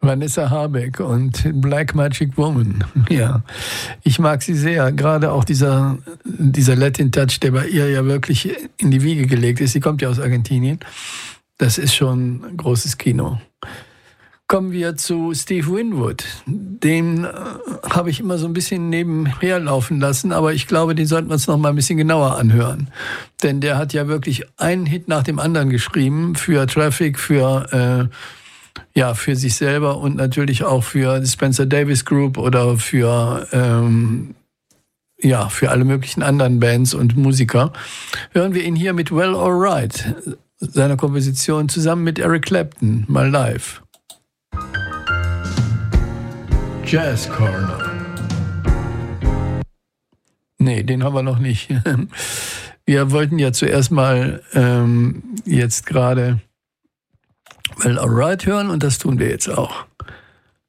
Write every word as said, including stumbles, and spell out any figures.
Vanessa Harbeck und Black Magic Woman. Ja, ich mag sie sehr. Gerade auch dieser, dieser Latin Touch, der bei ihr ja wirklich in die Wiege gelegt ist. Sie kommt ja aus Argentinien. Das ist schon ein großes Kino. Kommen wir zu Steve Winwood. Den äh, habe ich immer so ein bisschen nebenher laufen lassen, aber ich glaube, den sollten wir uns noch mal ein bisschen genauer anhören. Denn der hat ja wirklich einen Hit nach dem anderen geschrieben für Traffic, für, äh, ja, für sich selber und natürlich auch für die Spencer Davis Group oder für, ähm, ja, für alle möglichen anderen Bands und Musiker. Hören wir ihn hier mit Well Alright, seiner Komposition zusammen mit Eric Clapton, mal live. Jazz Corner. Nee, den haben wir noch nicht. Wir wollten ja zuerst mal ähm, jetzt gerade Well Alright hören und das tun wir jetzt auch.